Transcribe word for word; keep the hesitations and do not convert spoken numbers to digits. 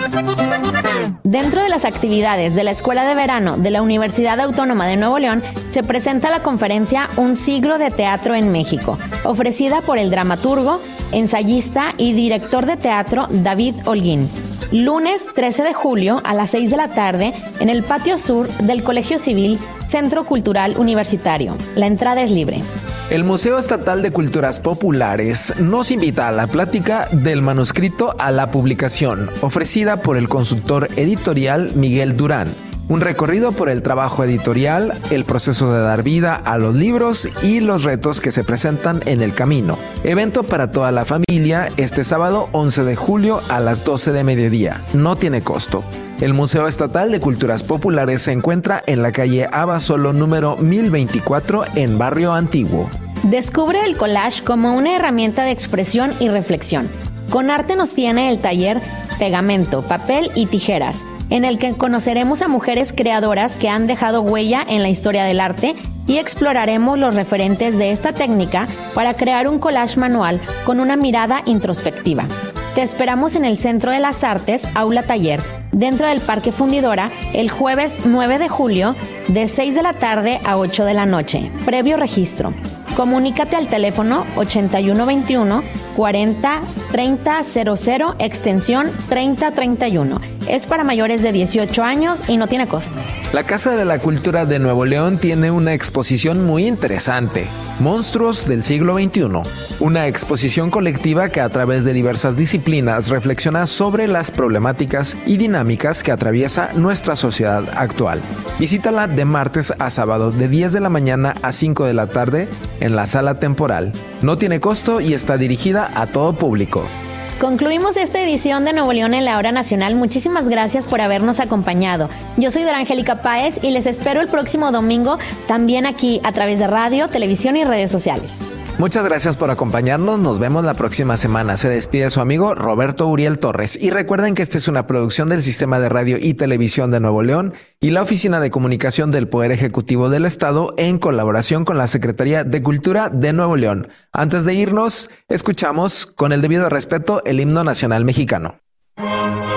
Dentro de las actividades de la Escuela de Verano de la Universidad Autónoma de Nuevo León se presenta la conferencia Un siglo de teatro en México, ofrecida por el dramaturgo, ensayista y director de teatro David Holguín. Lunes trece de julio a las seis de la tarde en el patio sur del Colegio Civil Centro Cultural Universitario. La entrada es libre. El Museo Estatal de Culturas Populares nos invita a la plática del manuscrito a la publicación, ofrecida por el consultor editorial Miguel Durán. Un recorrido por el trabajo editorial, el proceso de dar vida a los libros y los retos que se presentan en el camino. Evento para toda la familia este sábado once de julio a las doce de mediodía. No tiene costo. El Museo Estatal de Culturas Populares se encuentra en la calle Abasolo número mil veinticuatro en Barrio Antiguo. Descubre el collage como una herramienta de expresión y reflexión. Con arte nos tiene el taller Pegamento, Papel y Tijeras, en el que conoceremos a mujeres creadoras que han dejado huella en la historia del arte y exploraremos los referentes de esta técnica para crear un collage manual con una mirada introspectiva. Te esperamos en el Centro de las Artes, Aula Taller, dentro del Parque Fundidora, el jueves nueve de julio, de seis de la tarde a ocho de la noche. Previo registro. Comunícate al teléfono ochenta y uno veintiuno cuarenta treinta cero cero, extensión treinta treinta y uno. Es para mayores de dieciocho años y no tiene costo. La Casa de la Cultura de Nuevo León tiene una exposición muy interesante, Monstruos del siglo veintiuno. Una exposición colectiva que a través de diversas disciplinas reflexiona sobre las problemáticas y dinámicas que atraviesa nuestra sociedad actual. Visítala de martes a sábado de diez de la mañana a cinco de la tarde en la sala temporal. No tiene costo y está dirigida a todo público. Concluimos esta edición de Nuevo León en la Hora Nacional. Muchísimas gracias por habernos acompañado. Yo soy Dora Angélica Páez y les espero el próximo domingo también aquí a través de radio, televisión y redes sociales. Muchas gracias por acompañarnos. Nos vemos la próxima semana. Se despide su amigo Roberto Uriel Torres. Y recuerden que esta es una producción del Sistema de Radio y Televisión de Nuevo León y la Oficina de Comunicación del Poder Ejecutivo del Estado en colaboración con la Secretaría de Cultura de Nuevo León. Antes de irnos, escuchamos con el debido respeto el himno nacional mexicano.